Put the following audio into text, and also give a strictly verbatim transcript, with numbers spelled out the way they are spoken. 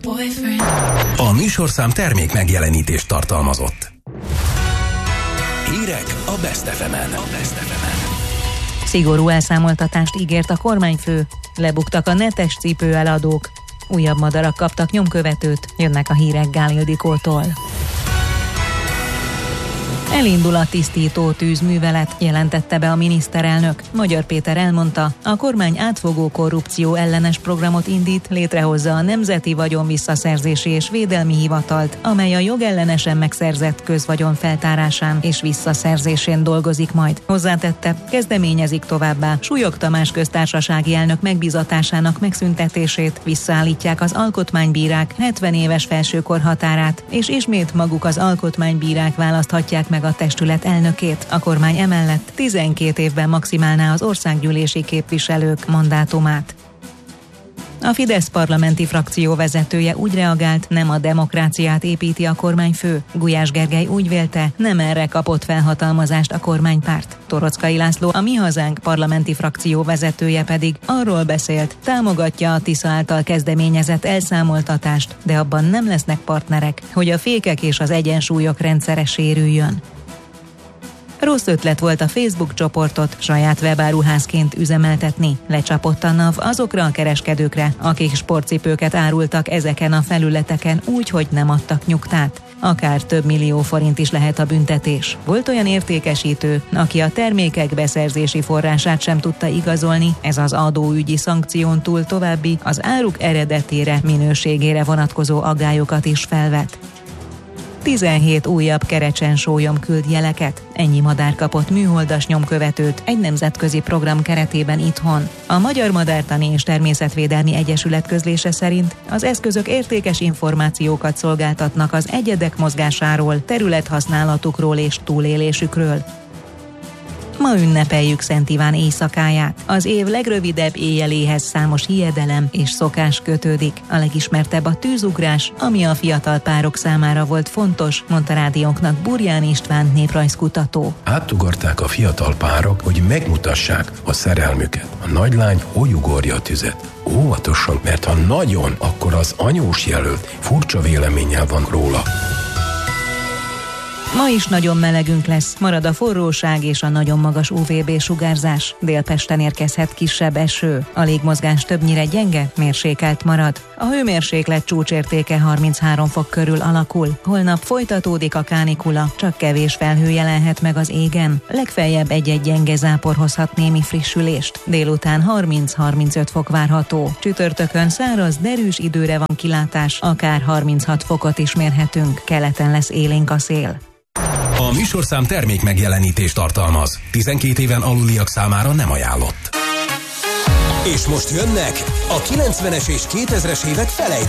A műsorszám termék megjelenítést tartalmazott. Hírek a Best ef emen. Szigorú elszámoltatást ígért a kormányfő, lebuktak a netes cipőeladók, újabb madarak kaptak nyomkövetőt, jönnek a hírek Gál Ildikótól. Elindul a tisztító tűzművelet, jelentette be a miniszterelnök. Magyar Péter elmondta, a kormány átfogó korrupció ellenes programot indít, létrehozza a Nemzeti Vagyonvisszaszerzési és Védelmi Hivatalt, amely a jogellenesen megszerzett közvagyon feltárásán és visszaszerzésén dolgozik majd. Hozzátette, kezdeményezik továbbá Súlyog Tamás köztársasági elnök megbízatásának megszüntetését, visszaállítják az alkotmánybírák hetven éves felsőkorhatárát, és ismét maguk az alkotmánybírák választhatják meg a testület elnökét. A kormány emellett tizenkét évben maximálná az országgyűlési képviselők mandátumát. A Fidesz parlamenti frakció vezetője úgy reagált, nem a demokráciát építi a kormányfő. Gulyás Gergely úgy vélte, nem erre kapott felhatalmazást a kormánypárt. Toroczkai László, a Mi Hazánk parlamenti frakció vezetője pedig arról beszélt, támogatja a Tisza által kezdeményezett elszámoltatást, de abban nem lesznek partnerek, hogy a fékek és az egyensúlyok rendszere sérüljön. Rossz ötlet volt a Facebook csoportot saját webáruházként üzemeltetni. Lecsapott a NAV azokra a kereskedőkre, akik sportcipőket árultak ezeken a felületeken úgy, hogy nem adtak nyugtát. Akár több millió forint is lehet a büntetés. Volt olyan értékesítő, aki a termékek beszerzési forrását sem tudta igazolni, ez az adóügyi szankción túl további az áruk eredetére, minőségére vonatkozó aggályokat is felvet. tizenhét újabb kerecsensólyom küld jeleket. Ennyi madár kapott műholdas nyomkövetőt egy nemzetközi program keretében itthon. A Magyar Madártani és Természetvédelmi Egyesület közlése szerint az eszközök értékes információkat szolgáltatnak az egyedek mozgásáról, területhasználatukról és túlélésükről. Ma ünnepeljük Szent Iván éjszakáját. Az év legrövidebb éjjeléhez számos hiedelem és szokás kötődik. A legismertebb a tűzugrás, ami a fiatal párok számára volt fontos, mondta rádiónknak Burján István néprajzkutató. Átugorták a fiatal párok, hogy megmutassák a szerelmüket. A nagylány hogy ugorja a tüzet? Óvatosan, mert ha nagyon, akkor az anyós jelölt furcsa véleménnyel van róla. Ma is nagyon melegünk lesz, marad a forróság és a nagyon magas u vé bé sugárzás. Délpesten érkezhet kisebb eső. A légmozgás többnyire gyenge, mérsékelt marad. A hőmérséklet csúcsértéke harminchárom fok körül alakul. Holnap folytatódik a kánikula, csak kevés felhő jelenhet meg az égen. Legfeljebb egy-egy gyenge zápor hozhat némi frissülést. Délután harminc-harmincöt fok várható. Csütörtökön száraz, derűs időre van kilátás, akár harminchat fokot is mérhetünk. Keleten lesz élénk a szél. A műsorszám termék megjelenítést tartalmaz. tizenkét éven aluliak számára nem ajánlott. És most jönnek a kilencvenes és kétezres évek felejtők.